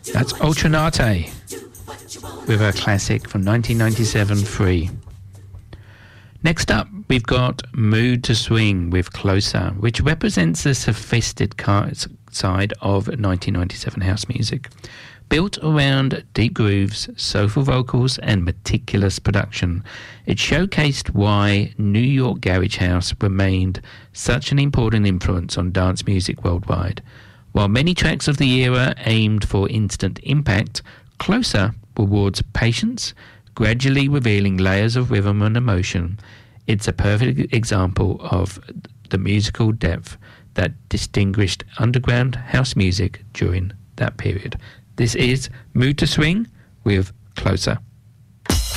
That's Ultranate with a classic from 1997, Free. Next up, we've got Mood to Swing with Closer, which represents the sophisticated side of 1997 house music. Built around deep grooves, soulful vocals, and meticulous production, it showcased why New York garage house remained such an important influence on dance music worldwide. While many tracks of the era aimed for instant impact, Closer rewards patience, gradually revealing layers of rhythm and emotion. It's a perfect example of the musical depth that distinguished underground house music during that period. This is Mood to Swing with Closer.